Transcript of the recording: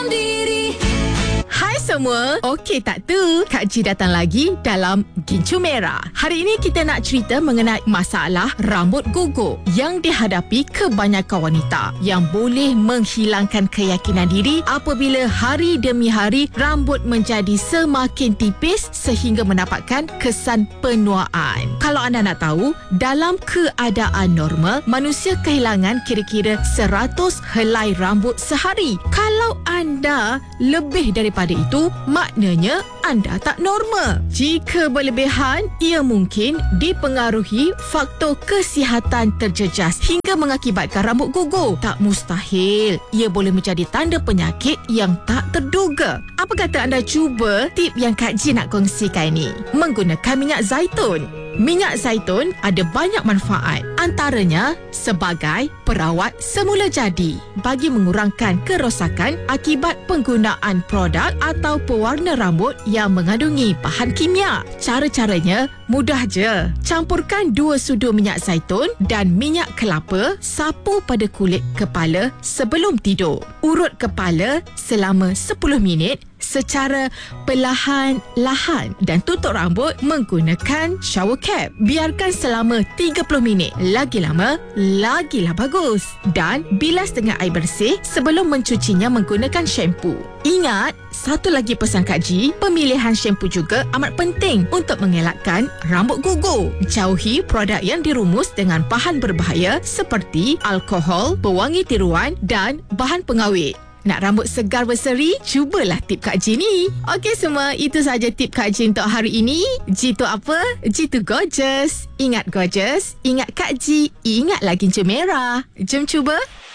Hai semua, okey tak tu? Kak Ji datang lagi dalam Gincu Merah. Hari ini kita nak cerita mengenai masalah rambut gugur yang dihadapi kebanyakan wanita yang boleh menghilangkan keyakinan diri apabila hari demi hari rambut menjadi semakin tipis sehingga mendapatkan kesan penuaan. Kalau anda nak tahu, dalam keadaan normal, manusia kehilangan kira-kira 100 helai rambut sehari. Kalau anda lebih daripada itu, maknanya anda tak normal. Jika berlebihan, ia mungkin dipengaruhi faktor kesihatan terjejas hingga mengakibatkan rambut gugur. Tak mustahil, ia boleh menjadi tanda penyakit yang tak terduga. Apa kata anda cuba tip yang Kak Ji nak kongsikan ni? Menggunakan minyak zaitun. Minyak zaitun ada banyak manfaat, antaranya sebagai perawat semula jadi bagi mengurangkan kerosakan akibat penggunaan produk atau pewarna rambut yang mengandungi bahan kimia. Cara-caranya mudah je. Campurkan 2 sudu minyak zaitun dan minyak kelapa, sapu pada kulit kepala sebelum tidur. Urut kepala selama 10 minit secara perlahan-lahan dan tutup rambut menggunakan shower cap. Biarkan selama 30 minit. Lagi lama, lagilah bagus. Dan bilas dengan air bersih sebelum mencucinya menggunakan shampoo. Ingat, satu lagi pesan Kak Ji, pemilihan shampoo juga amat penting untuk mengelakkan rambut gugur. Jauhi produk yang dirumus dengan bahan berbahaya seperti alkohol, pewangi tiruan dan bahan pengawet. Nak rambut segar berseri? Cubalah tip Kak Ji ni. Okey semua, itu sahaja tip Kak Ji untuk hari ini. Ji tu apa? Ji tu gorgeous. Ingat gorgeous, ingat Kak Ji, ingat lagi Gincu Merah. Jom cuba.